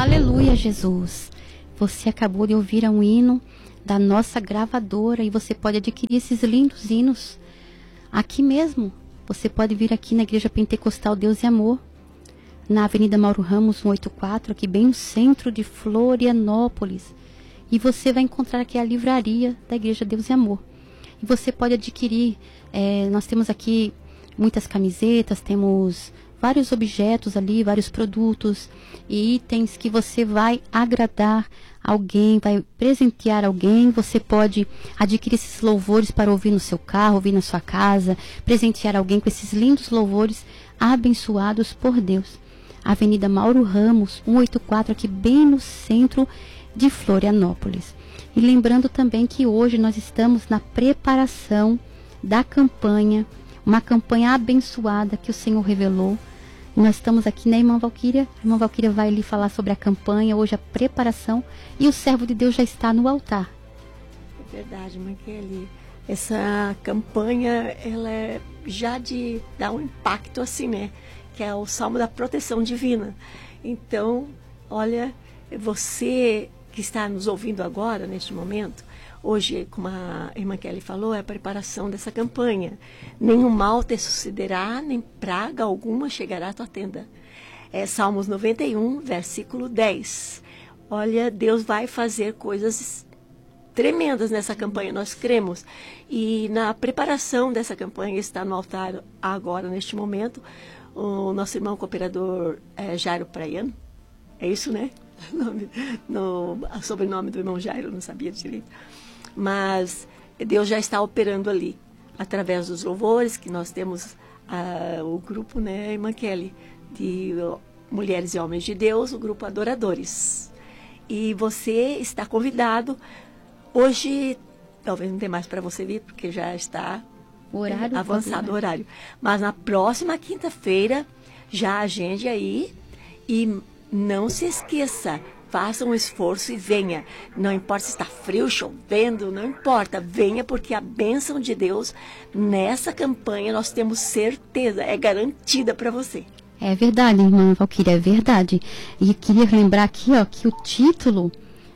Aleluia, Jesus. Você acabou de ouvir um hino da nossa gravadora e você pode adquirir esses lindos hinos aqui mesmo. Você pode vir aqui na Igreja Pentecostal Deus e Amor, na Avenida Mauro Ramos 184, aqui bem no centro de Florianópolis. E você vai encontrar aqui a livraria da Igreja Deus e Amor. E você pode adquirir, nós temos aqui muitas camisetas, temos vários objetos ali, vários produtos e itens que você vai agradar alguém, vai presentear alguém. Você pode adquirir esses louvores para ouvir no seu carro, ouvir na sua casa, presentear alguém com esses lindos louvores abençoados por Deus. Avenida Mauro Ramos, 184, aqui bem no centro de Florianópolis. E lembrando também que hoje nós estamos na preparação da campanha, uma campanha abençoada que o Senhor revelou. E nós estamos aqui na Irmã Valquíria. A Irmã Valquíria vai lhe falar sobre a campanha, hoje a preparação, e o servo de Deus já está no altar. É verdade, Mãe Kelly. Essa campanha, ela é já de dar um impacto assim, né? Que é o Salmo da Proteção Divina. Então, olha, você que está nos ouvindo agora, neste momento, hoje, como a Irmã Kelly falou, é a preparação dessa campanha. Nenhum mal te sucederá, nem praga alguma chegará à tua tenda. É Salmos 91, versículo 10. Olha, Deus vai fazer coisas tremendas nessa campanha, nós cremos. E na preparação dessa campanha está no altar agora, neste momento, o nosso irmão cooperador Jairo Praiano. É isso, né? O sobrenome do irmão Jairo, não sabia direito. Mas Deus já está operando ali, através dos louvores, que nós temos o grupo, né, Irmã Kelly, de Mulheres e Homens de Deus, o grupo Adoradores. E você está convidado. Hoje, talvez não tenha mais para você vir, porque já está avançado o horário. Mas na próxima quinta-feira, já agende aí e não se esqueça, faça um esforço e venha. Não importa se está frio, chovendo, não importa. Venha, porque a bênção de Deus nessa campanha nós temos certeza, é garantida para você. É verdade, irmã Valquíria, é verdade. E queria lembrar aqui, ó, que o título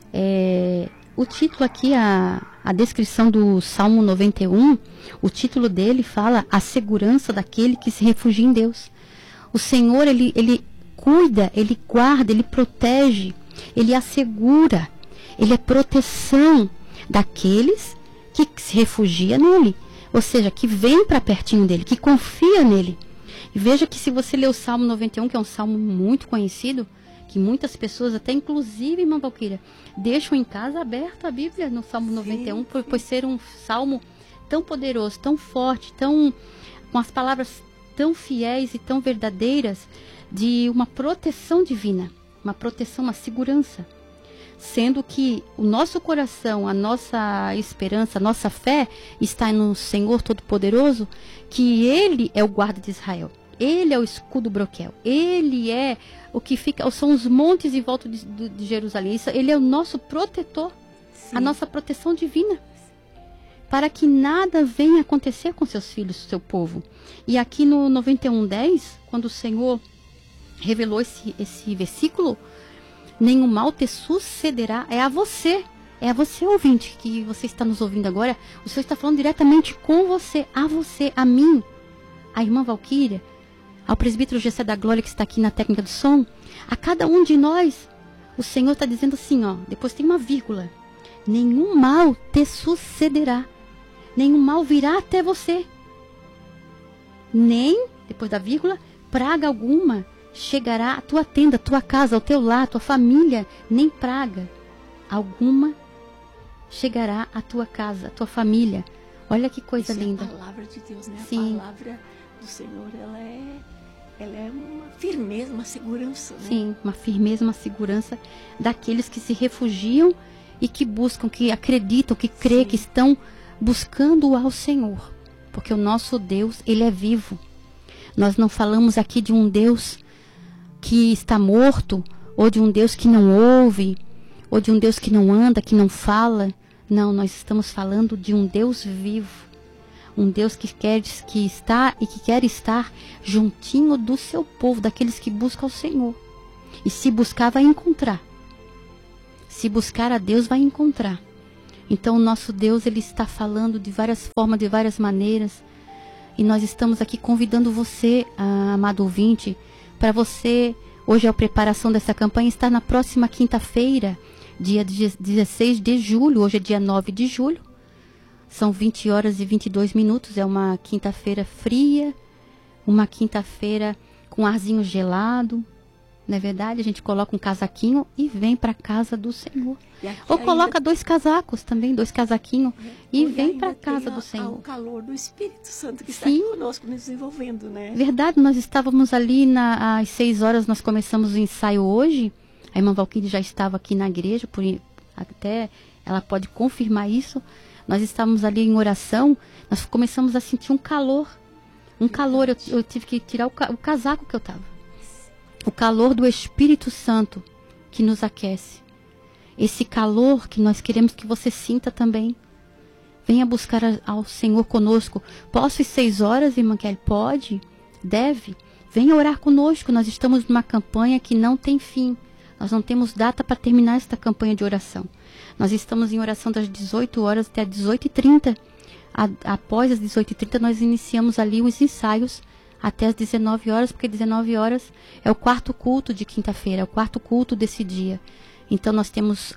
aqui, a descrição do Salmo 91, o título dele fala a segurança daquele que se refugia em Deus. O Senhor, ele cuida, ele guarda, ele protege, ele assegura, ele é proteção daqueles que se refugiam nele, ou seja, que vem para pertinho dele, que confia nele. E veja que se você ler o Salmo 91, que é um salmo muito conhecido, que muitas pessoas, até inclusive, irmã Valquíria, deixam em casa aberta a Bíblia no Salmo 91, por ser um salmo tão poderoso, tão forte, com as palavras tão fiéis e tão verdadeiras, de uma proteção divina, uma proteção, uma segurança. Sendo que o nosso coração, a nossa esperança, a nossa fé está no Senhor Todo-Poderoso, que Ele é o guarda de Israel. Ele é o escudo broquel. Ele é o que fica, são os montes em volta de Jerusalém. Ele é o nosso protetor, a nossa proteção divina, para que nada venha acontecer com seus filhos, seu povo. E aqui no 91:10, quando o Senhor revelou esse versículo, nenhum mal te sucederá. É a você ouvinte, que você está nos ouvindo agora. O Senhor está falando diretamente com você, a mim, a irmã Valquíria, ao presbítero Gessé da Glória, que está aqui na técnica do som, a cada um de nós. O Senhor está dizendo assim, ó, depois tem uma vírgula: nenhum mal te sucederá, nenhum mal virá até você, nem, depois da vírgula, praga alguma chegará à tua tenda, à tua casa, ao teu lar, à tua família. Nem praga alguma chegará à tua casa, à tua família. Olha que coisa linda. É a palavra de Deus, né? Sim. A palavra do Senhor, ela é uma firmeza, uma segurança, né? Sim, uma firmeza, uma segurança daqueles que se refugiam e que buscam, que acreditam, que creem, que estão buscando ao Senhor. Porque o nosso Deus, Ele é vivo. Nós não falamos aqui de um Deus que está morto, ou de um Deus que não ouve, ou de um Deus que não anda, que não fala. Não, nós estamos falando de um Deus vivo, um Deus que está juntinho do seu povo, daqueles que buscam o Senhor. E se buscar, vai encontrar. Se buscar a Deus, vai encontrar. Então o nosso Deus, ele está falando de várias formas, de várias maneiras. E nós estamos aqui convidando você, amado ouvinte, para você, hoje a preparação dessa campanha está na próxima quinta-feira, dia 16 de julho, hoje é dia 9 de julho. São 20 horas e 22 minutos, é uma quinta-feira fria, uma quinta-feira com arzinho gelado. Não é verdade? A gente coloca um casaquinho e vem para a casa do Senhor. Ou coloca 2 casacos também, 2 casaquinhos, e vem para a casa do Senhor. O calor do Espírito Santo que está aqui conosco, nos desenvolvendo, né? Verdade, nós estávamos ali às 6 horas, nós começamos o ensaio hoje. A irmã Valquíria já estava aqui na igreja, até ela pode confirmar isso. Nós estávamos ali em oração, nós começamos a sentir um calor. Eu tive que tirar o casaco que eu estava. O calor do Espírito Santo que nos aquece. Esse calor que nós queremos que você sinta também. Venha buscar ao Senhor conosco. Posso ir 6 horas, irmã Kelly? Pode? Deve? Venha orar conosco. Nós estamos numa campanha que não tem fim. Nós não temos data para terminar esta campanha de oração. Nós estamos em oração das 18 horas até as 18h30. Após as 18h30, nós iniciamos ali os ensaios até as 19 horas, porque 19 horas é o 4º culto de quinta-feira, é o 4º culto desse dia. Então nós temos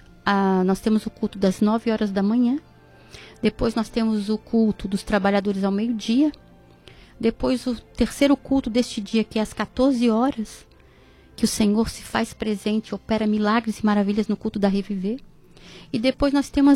o culto das 9 horas da manhã, depois nós temos o culto dos trabalhadores ao meio-dia, depois o 3º culto deste dia, que é às 14 horas, que o Senhor se faz presente, opera milagres e maravilhas no culto da Reviver. E depois nós temos às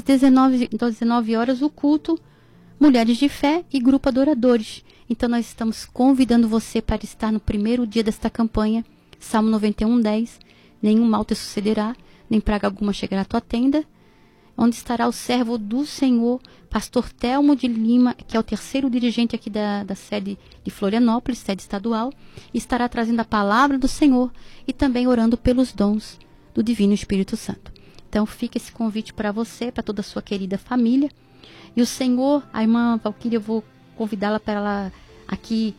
19 horas o culto Mulheres de Fé e Grupo Adoradores. Então nós estamos convidando você para estar no primeiro dia desta campanha, Salmo 91:10, nenhum mal te sucederá, nem praga alguma chegará à tua tenda, onde estará o servo do Senhor, pastor Telmo de Lima, que é o 3º dirigente aqui da sede de Florianópolis, sede estadual, e estará trazendo a palavra do Senhor e também orando pelos dons do Divino Espírito Santo. Então fica esse convite para você, para toda a sua querida família. E o Senhor, a irmã Valquíria, eu vou convidá-la para ela aqui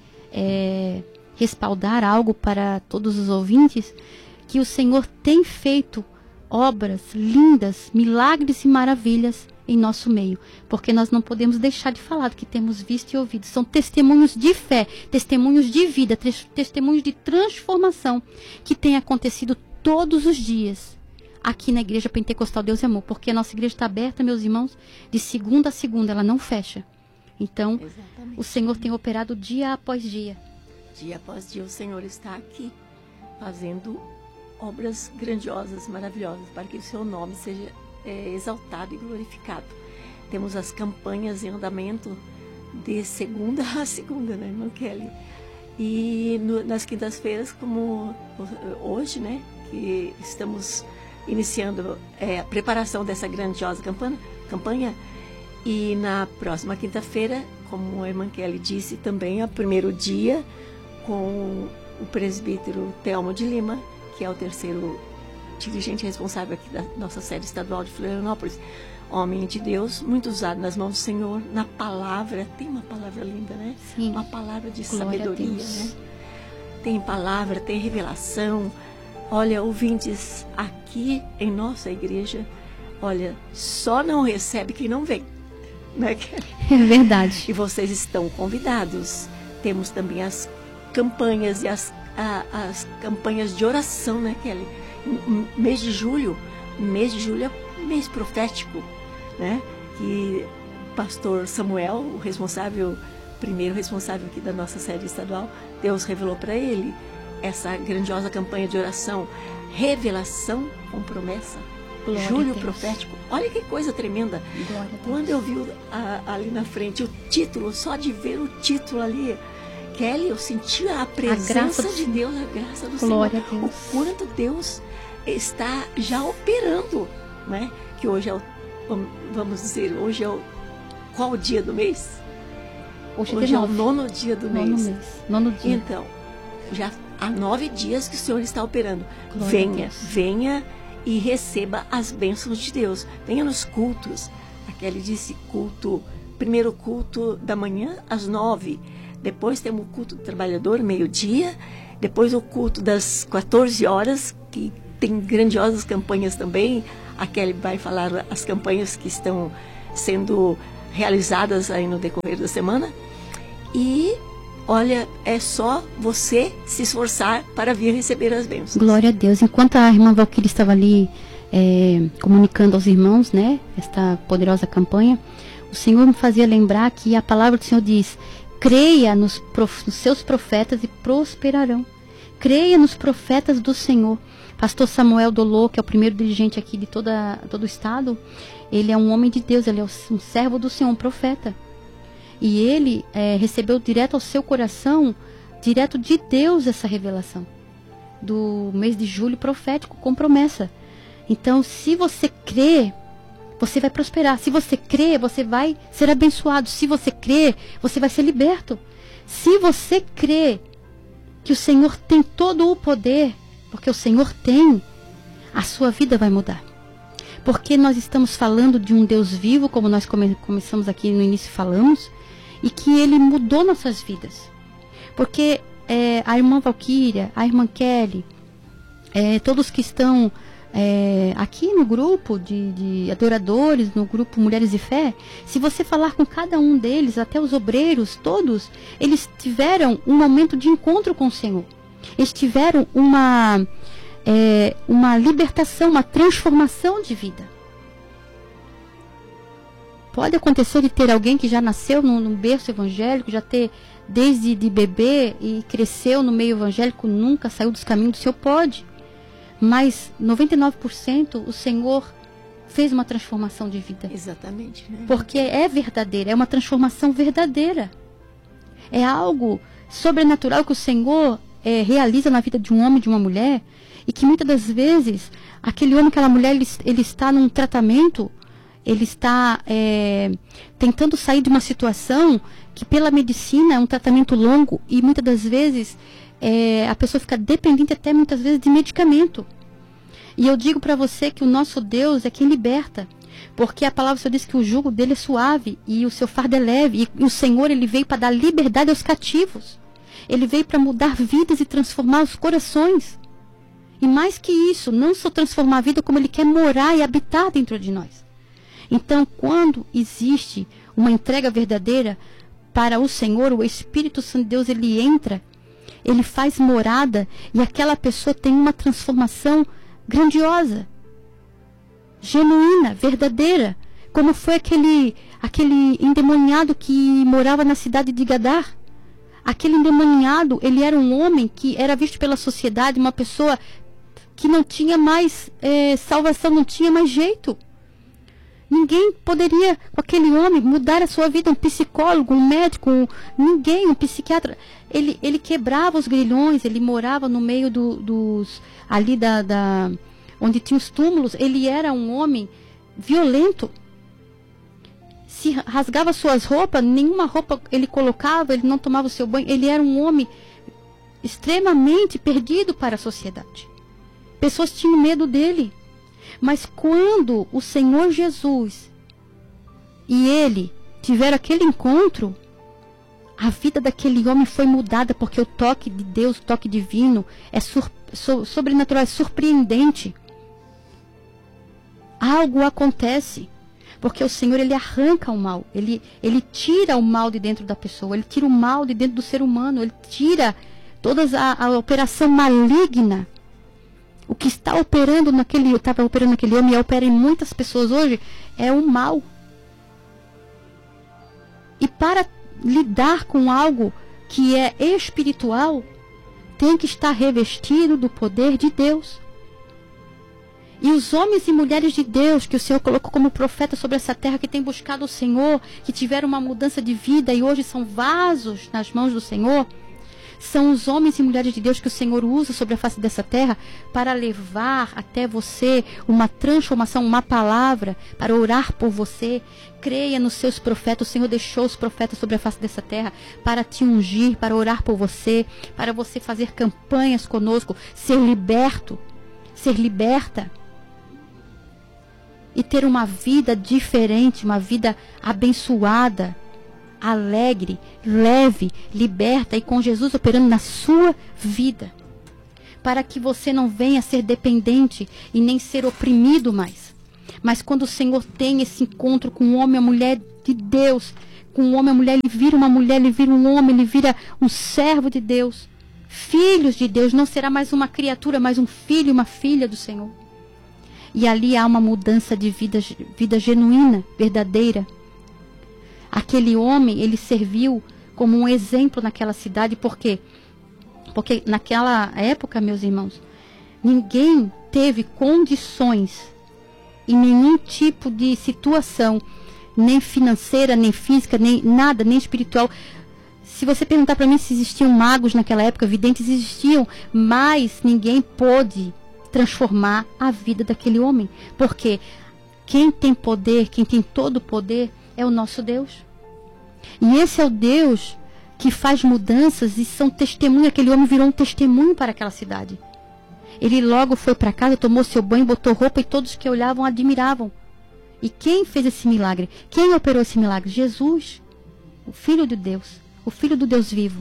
respaldar algo para todos os ouvintes, que o Senhor tem feito obras lindas, milagres e maravilhas em nosso meio, porque nós não podemos deixar de falar do que temos visto e ouvido. São testemunhos de fé, testemunhos de vida, testemunhos de transformação que tem acontecido todos os dias aqui na Igreja Pentecostal Deus e Amor, porque a nossa igreja está aberta, meus irmãos, de segunda a segunda, ela não fecha. Então, exatamente, o Senhor tem operado dia após dia. Dia após dia o Senhor está aqui, fazendo obras grandiosas, maravilhosas, para que o seu nome seja exaltado e glorificado. Temos as campanhas em andamento de segunda a segunda, né, irmã Kelly? E nas quintas-feiras, como hoje, né, que estamos iniciando a preparação dessa grandiosa campanha. E na próxima quinta-feira, como a irmã Kelly disse, também é o primeiro dia com o presbítero Telmo de Lima, que é o 3º dirigente responsável aqui da nossa sede estadual de Florianópolis. Homem de Deus, muito usado nas mãos do Senhor, na palavra. Tem uma palavra linda, né? Sim. Uma palavra de sabedoria, né? Tem palavra, tem revelação. Olha, ouvintes, aqui em nossa igreja, olha, só não recebe quem não vem, né, Kelly? É verdade. E vocês estão convidados. Temos também as campanhas e as campanhas de oração, né, Kelly? Mês de julho é mês profético, né? Que o pastor Samuel, primeiro responsável aqui da nossa sede estadual, Deus revelou para ele essa grandiosa campanha de oração, revelação com promessa, Glória julho profético. Olha que coisa tremenda. Quando eu vi ali na frente o título, só de ver o título ali, Kelly, eu senti a presença de Deus, a graça do Senhor. O quanto Deus está já operando, né? Que hoje é vamos dizer, hoje é qual o dia do mês? Hoje é o 9º dia do mês. 9º dia. Então, já há 9 dias que o Senhor está operando. Venha e receba as bênçãos de Deus. Venha nos cultos. Aquele disse primeiro culto da manhã às 9. Depois temos o culto do trabalhador, meio-dia. Depois o culto das 14 horas, que tem grandiosas campanhas também. A Kelly vai falar as campanhas que estão sendo realizadas aí no decorrer da semana. E, olha, é só você se esforçar para vir receber as bênçãos. Glória a Deus. Enquanto a irmã Valquíria estava ali comunicando aos irmãos, né, esta poderosa campanha, o Senhor me fazia lembrar que a palavra do Senhor diz: creia nos seus profetas e prosperarão. Creia nos profetas do Senhor. Pastor Samuel Dolô, que é o primeiro dirigente aqui de todo o estado, ele é um homem de Deus, ele é um servo do Senhor, um profeta. E ele recebeu direto ao seu coração, direto de Deus, essa revelação do mês de julho profético, com promessa. Então, se você crê, você vai prosperar. Se você crê, você vai ser abençoado. Se você crê, você vai ser liberto. Se você crê que o Senhor tem todo o poder, porque o Senhor tem, a sua vida vai mudar. Porque nós estamos falando de um Deus vivo, como nós começamos aqui no início falamos, e que Ele mudou nossas vidas. Porque a irmã Valquíria, a irmã Kelly, todos que estão aqui no grupo de adoradores, no grupo Mulheres de Fé, se você falar com cada um deles, até os obreiros, todos, eles tiveram um momento de encontro com o Senhor. Eles tiveram uma libertação, uma transformação de vida. Pode acontecer de ter alguém que já nasceu num berço evangélico, já ter desde de bebê e cresceu no meio evangélico, nunca saiu dos caminhos do Senhor, pode. Mas 99% o Senhor fez uma transformação de vida. Exatamente. Né? Porque é verdadeira, é uma transformação verdadeira. É algo sobrenatural que o Senhor realiza na vida de um homem e de uma mulher, e que muitas das vezes aquele homem, aquela mulher, ele está num tratamento, ele está tentando sair de uma situação que pela medicina é um tratamento longo, e muitas das vezes a pessoa fica dependente até muitas vezes de medicamento. E eu digo para você que o nosso Deus é quem liberta, porque a palavra do Senhor diz que o jugo dele é suave e o seu fardo é leve, e o Senhor, ele veio para dar liberdade aos cativos. Ele veio para mudar vidas e transformar os corações. E mais que isso, não só transformar a vida, como Ele quer morar e habitar dentro de nós. Então, quando existe uma entrega verdadeira para o Senhor, o Espírito Santo de Deus, ele entra, ele faz morada, e aquela pessoa tem uma transformação grandiosa, genuína, verdadeira, como foi aquele endemoniado que morava na cidade de Gadar. Aquele endemoniado, ele era um homem que era visto pela sociedade, uma pessoa que não tinha mais salvação, não tinha mais jeito. Ninguém poderia, com aquele homem, mudar a sua vida. Um psicólogo, um médico, ninguém, um psiquiatra. Ele quebrava os grilhões, ele morava no meio ali onde tinha os túmulos. Ele era um homem violento. Se rasgava suas roupas, nenhuma roupa ele colocava, ele não tomava o seu banho. Ele era um homem extremamente perdido para a sociedade. Pessoas tinham medo dele. Mas quando o Senhor Jesus e ele tiveram aquele encontro, a vida daquele homem foi mudada, porque o toque de Deus, o toque divino, é sobrenatural, é surpreendente. Algo acontece. Porque o Senhor, ele arranca o mal, ele tira o mal de dentro da pessoa, ele tira o mal de dentro do ser humano, ele tira toda a operação maligna. O que está operando estava operando naquele homem e opera em muitas pessoas hoje, é o mal. E para lidar com algo que é espiritual, tem que estar revestido do poder de Deus. E os homens e mulheres de Deus que o Senhor colocou como profeta sobre essa terra, que têm buscado o Senhor, que tiveram uma mudança de vida e hoje são vasos nas mãos do Senhor, são os homens e mulheres de Deus que o Senhor usa sobre a face dessa terra para levar até você uma transformação, uma palavra, para orar por você. Creia nos seus profetas. O Senhor deixou os profetas sobre a face dessa terra para te ungir, para orar por você, para você fazer campanhas conosco, ser liberto, ser liberta. E ter uma vida diferente, uma vida abençoada, alegre, leve, liberta e com Jesus operando na sua vida. para que você não venha a ser dependente e nem ser oprimido mais. Mas quando o Senhor tem esse encontro com o homem e a mulher de Deus, com o homem e a mulher, ele vira uma mulher, ele vira um homem, ele vira um servo de Deus, filhos de Deus, não será mais uma criatura, mas um filho e uma filha do Senhor. E ali há uma mudança de vida genuína, verdadeira. Aquele homem, ele serviu como um exemplo naquela cidade, por quê? Porque naquela época, meus irmãos, ninguém teve condições em nenhum tipo de situação, nem financeira, nem física, nem nada, nem espiritual. Se você perguntar para mim se existiam magos naquela época, videntes existiam, mas ninguém pôde transformar a vida daquele homem. Porque quem tem poder, quem tem todo o poder, é o nosso Deus. E esse é o Deus que faz mudanças e são testemunho. Aquele homem virou um testemunho para aquela cidade. Ele logo foi para casa, tomou seu banho, botou roupa e todos que olhavam admiravam. E quem fez esse milagre? Quem operou esse milagre? Jesus, o Filho de Deus, o Filho do Deus vivo.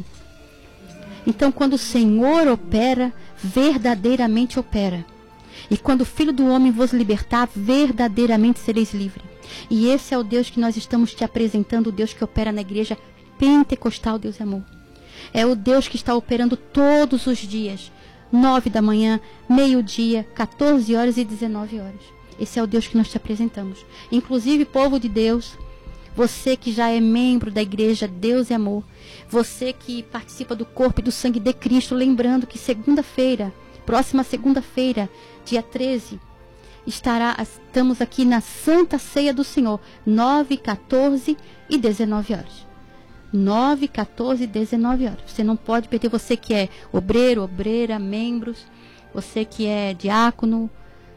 Então, quando o Senhor opera, verdadeiramente opera. E quando o Filho do Homem vos libertar, verdadeiramente sereis livres. E esse é o Deus que nós estamos te apresentando, o Deus que opera na igreja pentecostal, Deus é amor. É o Deus que está operando todos os dias, 9 da manhã, meio-dia, 14 horas e 19 horas. Esse é o Deus que nós te apresentamos. Inclusive, povo de Deus, você que já é membro da igreja Deus é Amor, você que participa do corpo e do sangue de Cristo, lembrando que segunda-feira, próxima segunda-feira, dia 13, estamos aqui na Santa Ceia do Senhor, 9, 14 e 19 horas. 9, 14 e 19 horas. Você não pode perder, você que é obreiro, obreira, membros, você que é diácono,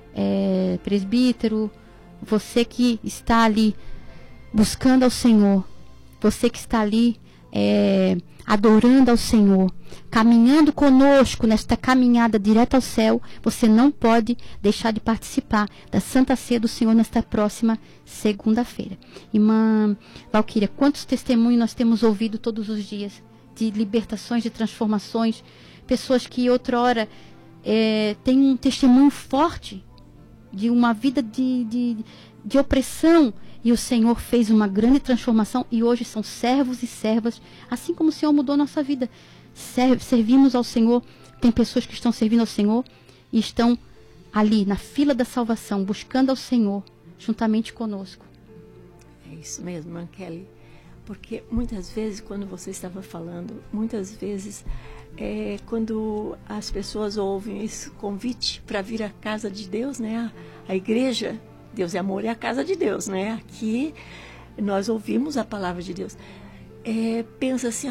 presbítero, você que está ali buscando ao Senhor, você que está ali adorando ao Senhor, caminhando conosco nesta caminhada direto ao céu, você não pode deixar de participar da Santa Ceia do Senhor nesta próxima segunda-feira. Irmã Valquíria, quantos testemunhos nós temos ouvido todos os dias de libertações, de transformações, pessoas que outrora têm um testemunho forte de uma vida de opressão, e o Senhor fez uma grande transformação e hoje são servos e servas, assim como o Senhor mudou nossa vida. Servimos ao Senhor, tem pessoas que estão servindo ao Senhor e estão ali na fila da salvação, buscando ao Senhor, juntamente conosco. É isso mesmo, irmã Kelly, porque muitas vezes, quando você estava falando, muitas vezes, quando as pessoas ouvem esse convite para vir à casa de Deus, né, a igreja, Deus é Amor, é a casa de Deus, né? Aqui nós ouvimos a palavra de Deus. Pensa assim,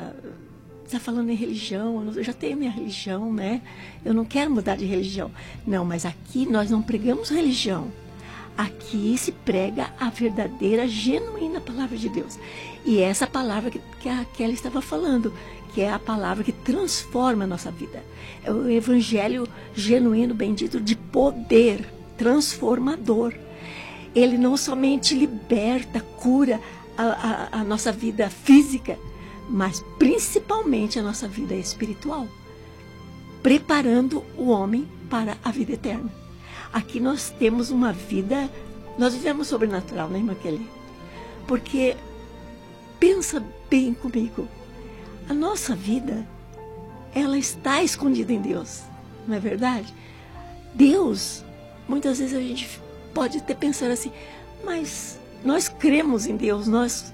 está falando em religião, eu já tenho minha religião, né? Eu não quero mudar de religião. Não, mas aqui nós não pregamos religião. Aqui se prega a verdadeira, genuína palavra de Deus. E essa palavra que a Kelly estava falando, que é a palavra que transforma a nossa vida. É o evangelho genuíno, bendito, de poder transformador. Ele não somente liberta, cura a nossa vida física, mas principalmente a nossa vida espiritual, preparando o homem para a vida eterna. Aqui nós temos uma vida, nós vivemos sobrenatural, né, irmã Kelly? Porque, pensa bem comigo, a nossa vida, ela está escondida em Deus, não é verdade? Deus, muitas vezes a gente pode até pensar assim, mas nós cremos em Deus,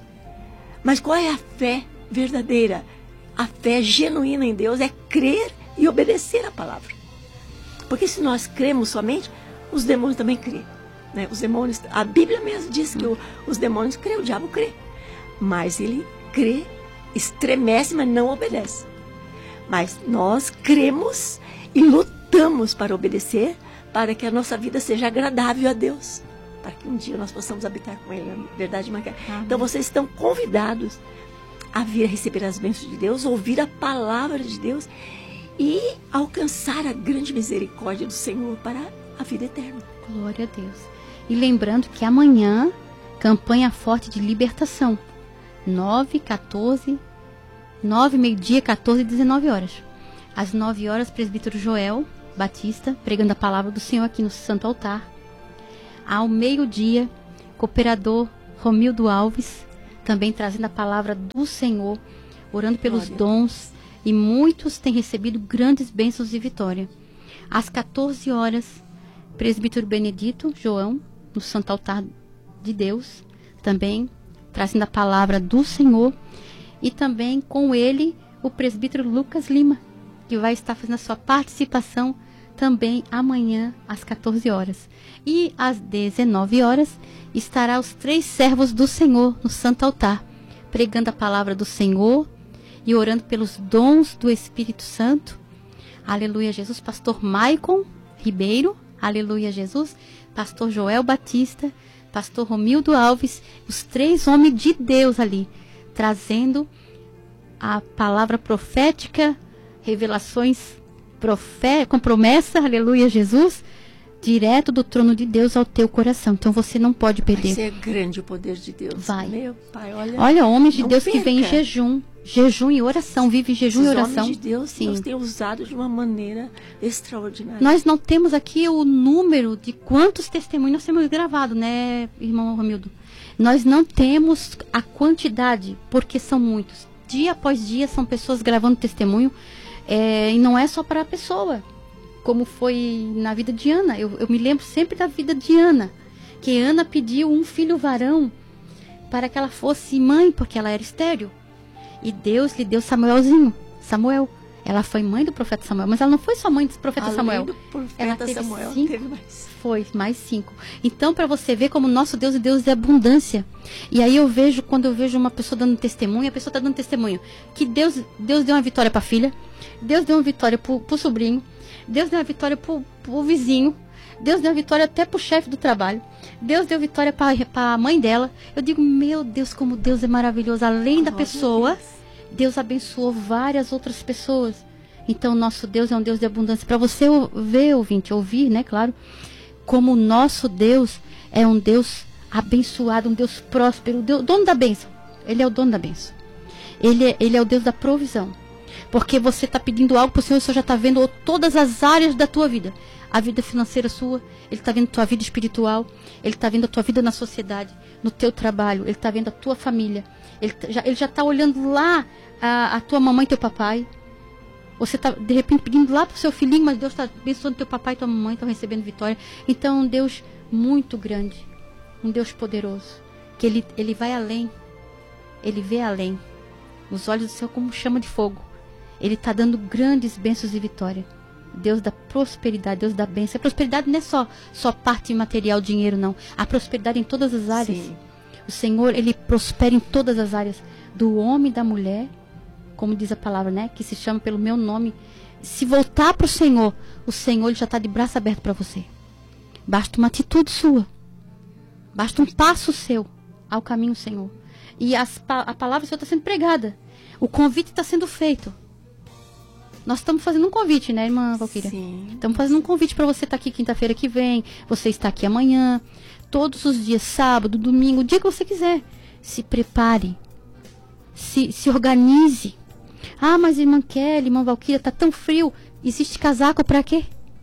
mas qual é a fé verdadeira? A fé genuína em Deus é crer e obedecer a palavra. Porque se nós cremos somente, os demônios também crêem, né? Os demônios, a Bíblia mesmo diz que os demônios crêem, o diabo crê. Mas ele crê, estremece, mas não obedece. Mas nós cremos e lutamos para obedecer, para que a nossa vida seja agradável a Deus, para que um dia nós possamos habitar com Ele, na verdade, irmã Kelly. Então vocês estão convidados a vir a receber as bênçãos de Deus, ouvir a palavra de Deus e alcançar a grande misericórdia do Senhor para a vida eterna. Glória a Deus. E lembrando que amanhã, campanha forte de libertação, 9, meio-dia, 14 e 19 horas. Às 9 horas, presbítero Joel Batista, pregando a palavra do Senhor aqui no Santo Altar. Ao meio-dia, cooperador Romildo Alves, também trazendo a palavra do Senhor, orando pelos dons, e muitos têm recebido grandes bênçãos e vitória. Às 14 horas, presbítero Benedito João, no Santo Altar de Deus, também trazendo a palavra do Senhor, e também com ele o presbítero Lucas Lima, que vai estar fazendo a sua participação também amanhã às 14 horas. E às 19 horas estará os 3 servos do Senhor no Santo Altar, pregando a palavra do Senhor e orando pelos dons do Espírito Santo. Aleluia Jesus, pastor Maicon Ribeiro, aleluia Jesus, pastor Joel Batista, pastor Romildo Alves, os 3 homens de Deus ali, trazendo a palavra profética, revelações com promessa, aleluia Jesus, direto do trono de Deus ao teu coração. Então você não pode perder. Vai ser grande o poder de Deus. Vai. Meu Pai, olha homens de Deus perca. Que vêm em jejum e oração, vive em jejum e oração. Homens de Deus, sim. Deus tem usado de uma maneira extraordinária. Nós não temos aqui o número de quantos testemunhos nós temos gravado, né, irmão Romildo? Nós não temos a quantidade, porque são muitos. Dia após dia são pessoas gravando testemunho. E não é só para a pessoa, como foi na vida de Ana. Eu me lembro sempre da vida de Ana, que Ana pediu um filho varão para que ela fosse mãe, porque ela era estéril. E Deus lhe deu Samuel. Ela foi mãe do profeta Samuel, mas ela não foi só mãe do profeta Samuel. Do profeta ela teve Samuel, 5, teve mais. Foi, mais 5. Então, para você ver como nosso Deus é Deus de abundância. E aí eu vejo, quando eu vejo uma pessoa dando testemunho, a pessoa está dando testemunho que Deus deu uma vitória para a filha, Deus deu uma vitória para o sobrinho, Deus deu uma vitória para o vizinho, Deus deu uma vitória até para o chefe do trabalho, Deus deu vitória para a mãe dela. Eu digo, meu Deus, como Deus é maravilhoso. Além da pessoa, Deus abençoou várias outras pessoas. Então, nosso Deus é um Deus de abundância. Para você ver, ouvir, né, claro, como o nosso Deus é um Deus abençoado, um Deus próspero, dono da bênção. Ele é o dono da bênção. Ele é o Deus da provisão. Porque você está pedindo algo para o Senhor, o Senhor já está vendo todas as áreas da tua vida. A vida financeira sua, Ele está vendo a tua vida espiritual, Ele está vendo a tua vida na sociedade, no teu trabalho, Ele está vendo a tua família. Ele já está olhando lá a tua mamãe e teu papai. Você está, de repente, pedindo lá para o seu filhinho, mas Deus está abençoando teu papai e tua mamãe, estão recebendo vitória. Então, um Deus muito grande, um Deus poderoso, que ele vai além, Ele vê além. Os olhos do Senhor como chama de fogo. Ele está dando grandes bênçãos e vitória. Deus da prosperidade, Deus da bênção. A prosperidade não é só parte material, dinheiro, não. A prosperidade em todas as áreas. Sim. O Senhor, Ele prospera em todas as áreas. Do homem e da mulher, como diz a palavra, né? Que se chama pelo meu nome. Se voltar para o Senhor Ele já está de braço aberto para você. Basta uma atitude sua. Basta um passo seu ao caminho do Senhor. E a palavra do Senhor está sendo pregada. O convite está sendo feito. Nós estamos fazendo um convite, né, irmã Valquíria? Sim. Estamos fazendo um convite para você estar aqui quinta-feira que vem. Você está aqui amanhã. Todos os dias, sábado, domingo, o dia que você quiser. Se prepare. Se organize. Ah, mas irmã Kelly, irmã Valquíria, está tão frio. Existe casaco para quê?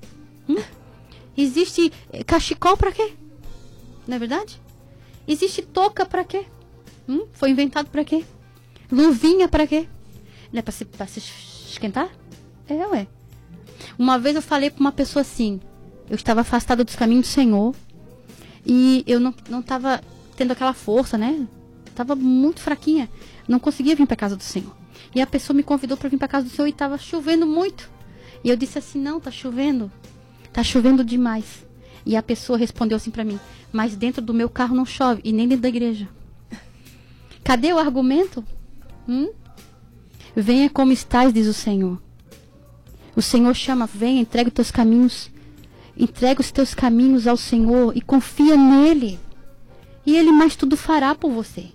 Existe cachecol para quê? Não é verdade? Existe touca para quê? Foi inventado para quê? Luvinha para quê? Não é para se esquentar? Ué. Uma vez eu falei para uma pessoa assim, eu estava afastada dos caminhos do Senhor e eu não estava tendo aquela força, né? Estava muito fraquinha, não conseguia vir para casa do Senhor. E a pessoa me convidou para vir para casa do Senhor e estava chovendo muito. E eu disse assim, não, tá chovendo demais. E a pessoa respondeu assim para mim, mas dentro do meu carro não chove e nem dentro da igreja. Cadê o argumento? Venha como estás, diz o Senhor. O Senhor chama, venha, entrega os teus caminhos. Entrega os teus caminhos ao Senhor e confia nele. E Ele mais tudo fará por você.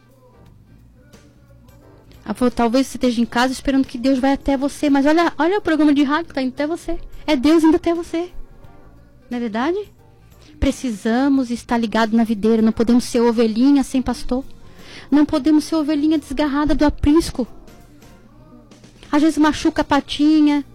Talvez você esteja em casa esperando que Deus vai até você. Mas olha o programa de rádio que está indo até você. É Deus indo até você. Não é verdade? Precisamos estar ligados na videira. Não podemos ser ovelhinha sem pastor. Não podemos ser ovelhinha desgarrada do aprisco. Às vezes machuca a patinha.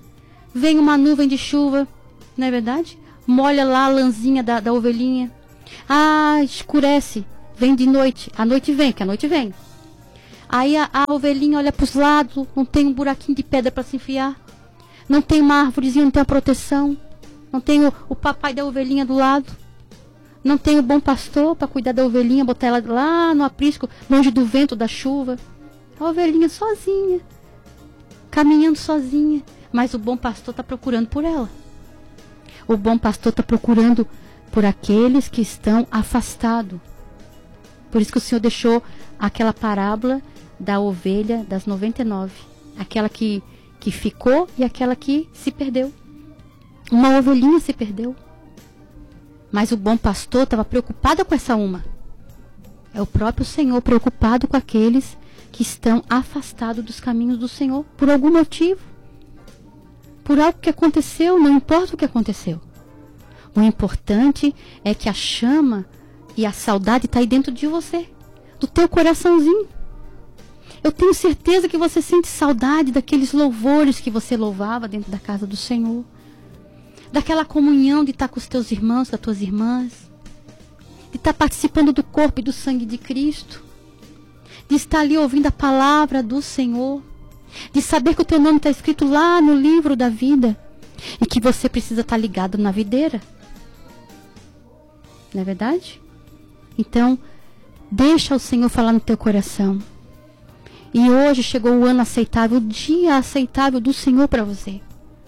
vem uma nuvem de chuva, não é verdade? Molha lá a lãzinha da ovelhinha. Ah, escurece, vem de noite, a noite vem, que a noite vem. Aí a ovelhinha olha para os lados, não tem um buraquinho de pedra para se enfiar, não tem uma árvorezinha, não tem uma proteção, não tem o papai da ovelhinha do lado, não tem o bom pastor para cuidar da ovelhinha, botar ela lá no aprisco, longe do vento, da chuva. A ovelhinha sozinha, caminhando sozinha, mas o bom pastor está procurando por ela. O bom pastor está procurando por aqueles que estão afastados. Por isso que o Senhor deixou aquela parábola da ovelha das 99. Aquela que ficou e aquela que se perdeu. Uma ovelhinha se perdeu. Mas o bom pastor estava preocupado com essa uma. É o próprio Senhor preocupado com aqueles que estão afastados dos caminhos do Senhor por algum motivo. Por algo que aconteceu, não importa o que aconteceu. O importante é que a chama e a saudade está aí dentro de você, do teu coraçãozinho. Eu tenho certeza que você sente saudade daqueles louvores que você louvava dentro da casa do Senhor. Daquela comunhão de estar com os teus irmãos, com as tuas irmãs. De estar participando do corpo e do sangue de Cristo. De estar ali ouvindo a palavra do Senhor. De saber que o teu nome está escrito lá no livro da vida. E que você precisa estar ligado na videira. Não é verdade? Então, deixa o Senhor falar no teu coração. E hoje chegou o ano aceitável, o dia aceitável do Senhor para você.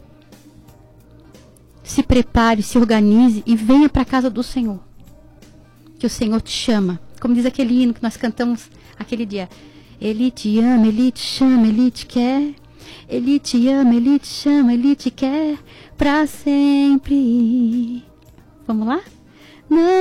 Se prepare, se organize e venha para a casa do Senhor. Que o Senhor te chama. Como diz aquele hino que nós cantamos aquele dia. Ele te ama, Ele te chama, Ele te quer. Ele te ama, Ele te chama, Ele te quer para sempre. Vamos lá? Não.